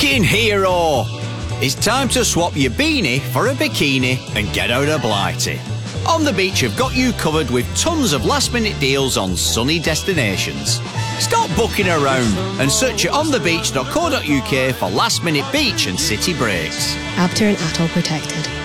Booking hero! It's time to swap your beanie for a bikini and get out of Blighty. On the Beach have got you covered with tons of last-minute deals on sunny destinations. Stop booking around and search at onthebeach.co.uk for last-minute beach and city breaks. Abter and Atoll protected.